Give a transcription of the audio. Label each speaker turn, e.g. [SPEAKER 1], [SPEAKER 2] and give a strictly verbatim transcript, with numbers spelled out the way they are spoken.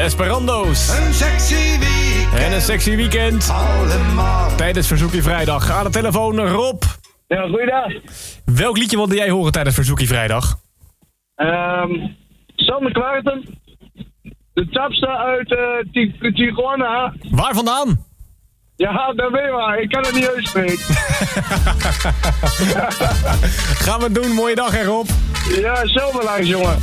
[SPEAKER 1] Esperando's.
[SPEAKER 2] Een sexy weekend.
[SPEAKER 1] En een sexy weekend.
[SPEAKER 2] Allemaal.
[SPEAKER 1] Tijdens Verzoekie Vrijdag. Aan de telefoon Rob.
[SPEAKER 3] Ja, goeiedag.
[SPEAKER 1] Welk liedje wilde jij horen tijdens Verzoekie Vrijdag?
[SPEAKER 3] Um, Sander Kwarten. De tapster uit uh, Tijuana.
[SPEAKER 1] Waar vandaan?
[SPEAKER 3] Ja, dat weet je maar. Ik kan het niet uitspreken.
[SPEAKER 1] Gaan we doen. Mooie dag, hè Rob.
[SPEAKER 3] Ja, zo belangrijk, jongen.